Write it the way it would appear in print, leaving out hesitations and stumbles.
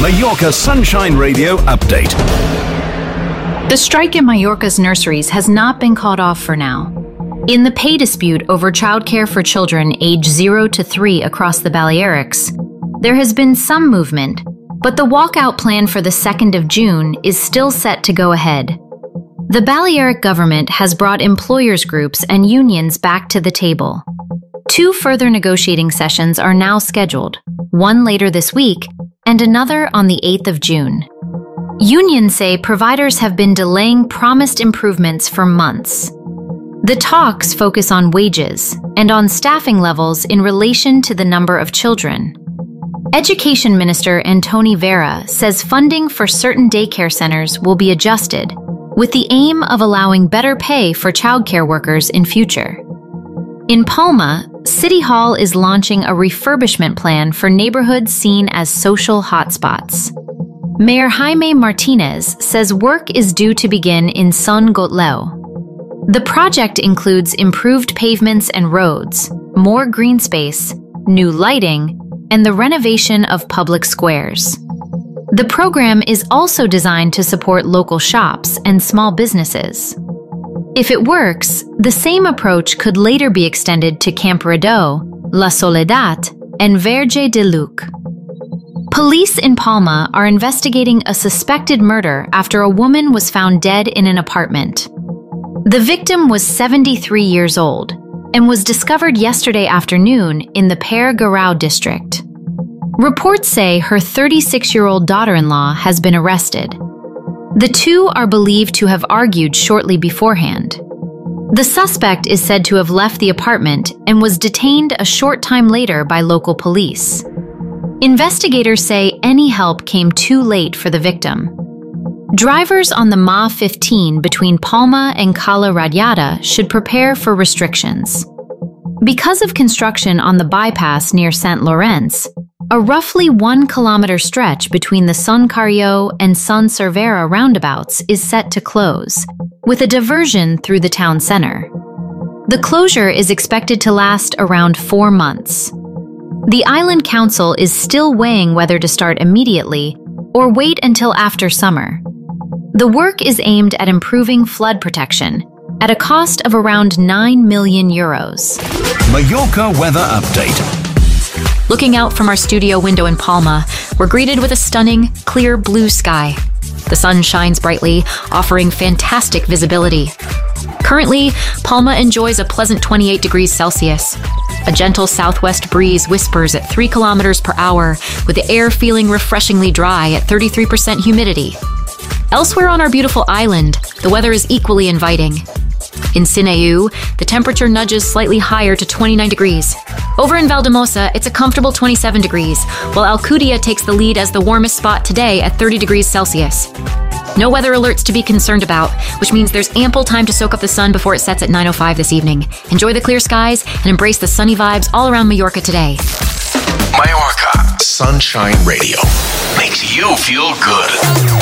Mallorca Sunshine Radio update. The strike in Mallorca's nurseries has not been called off for now. In the pay dispute over childcare for children aged 0 to 3 across the Balearics, there has been some movement, but the walkout plan for the 2nd of June is still set to go ahead. The Balearic government has brought employers' groups and unions back to the table. 2 further negotiating sessions are now scheduled, one later this week and another on the 8th of June. Unions say providers have been delaying promised improvements for months. The talks focus on wages and on staffing levels in relation to the number of children. Education Minister Antoni Vera says funding for certain daycare centers will be adjusted, with the aim of allowing better pay for childcare workers in future. In Palma, City Hall is launching a refurbishment plan for neighborhoods seen as social hotspots. Mayor Jaime Martinez says work is due to begin in Son Gotleu. The project includes improved pavements and roads, more green space, new lighting, and the renovation of public squares. The program is also designed to support local shops and small businesses. If it works, the same approach could later be extended to Campredó, La Soledad, and Verge de Luc. Police in Palma are investigating a suspected murder after a woman was found dead in an apartment. The victim was 73 years old and was discovered yesterday afternoon in the Per Garau district. Reports say her 36-year-old daughter-in-law has been arrested. The two are believed to have argued shortly beforehand. The suspect is said to have left the apartment and was detained a short time later by local police. Investigators say any help came too late for the victim. Drivers on the MA15 between Palma and Cala Radiata should prepare for restrictions. Because of construction on the bypass near St. Lawrence, a roughly 1-kilometer stretch between the Son Carrió and Son Cervera roundabouts is set to close, with a diversion through the town center. The closure is expected to last around 4 months. The Island Council is still weighing whether to start immediately or wait until after summer. The work is aimed at improving flood protection at a cost of around €9 million. Mallorca weather update. Looking out from our studio window in Palma, we're greeted with a stunning, clear blue sky. The sun shines brightly, offering fantastic visibility. Currently, Palma enjoys a pleasant 28 degrees Celsius. A gentle southwest breeze whispers at 3 kilometers per hour, with the air feeling refreshingly dry at 33% humidity. Elsewhere on our beautiful island, the weather is equally inviting. In Sineu, the temperature nudges slightly higher to 29 degrees. Over in Valdemosa, it's a comfortable 27 degrees, while Alcudia takes the lead as the warmest spot today at 30 degrees Celsius. No weather alerts to be concerned about, which means there's ample time to soak up the sun before it sets at 9:05 this evening. Enjoy the clear skies and embrace the sunny vibes all around Mallorca today. Mallorca Sunshine Radio makes you feel good.